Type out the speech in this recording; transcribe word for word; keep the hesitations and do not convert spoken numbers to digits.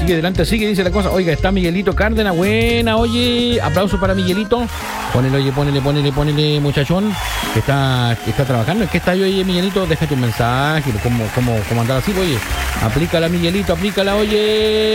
sigue adelante, sigue, dice la cosa. Oiga, está Miguelito Cárdenas, buena, oye, aplauso para Miguelito. Ponele, oye, ponele, ponele, ponele, muchachón, que está, que está trabajando. ¿En qué está, oye, Miguelito? Déjate un mensaje, ¿cómo, cómo, cómo andar así, oye? Aplícala, Miguelito, aplícala, oye.